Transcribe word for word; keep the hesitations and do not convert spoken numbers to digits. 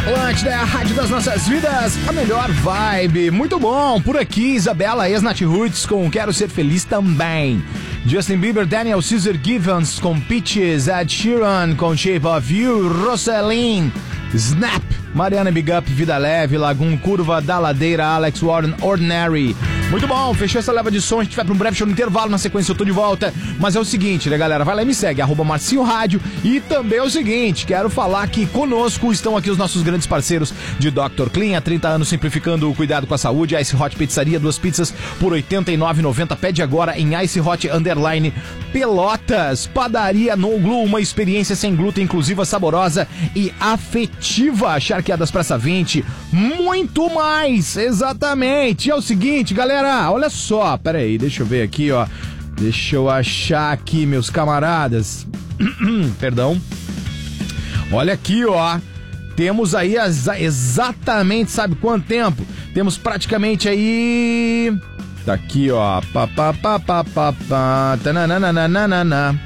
Atlântida é a rádio das nossas vidas, a melhor vibe. Muito bom, por aqui Isabela, ex-Nat Roots com Quero Ser Feliz também. Justin Bieber, Daniel Caesar Givens com Peaches, Ed Sheeran com Shape of You, Rosaline, Snap, Mariana Big Up, Vida Leve, Lagoon Curva da Ladeira, Alex Warren, Ordinary. Muito bom, fechou essa leva de som, a gente vai pra um breve show no intervalo, na sequência eu tô de volta. Mas é o seguinte, né, galera, vai lá e me segue, arroba Marcinho Rádio. E também é o seguinte, quero falar que conosco estão aqui os nossos grandes parceiros de doutor Clean, há trinta anos simplificando o cuidado com a saúde. Ice Hot Pizzaria, duas pizzas por oitenta e nove reais e noventa centavos. Pede agora em Ice Hot Underline Pelotas. Padaria No Glue, uma experiência sem glúten, inclusiva, saborosa e afetiva. Charqueadas Praça vinte, muito mais, exatamente. É o seguinte, galera, olha só, pera aí, deixa eu ver aqui, ó. Deixa eu achar aqui, meus camaradas. Perdão. Olha aqui, ó. Temos aí as, exatamente, sabe quanto tempo? Temos praticamente aí... Tá aqui, ó. Pá, pá, pá, pá, pá, pá. Tananana.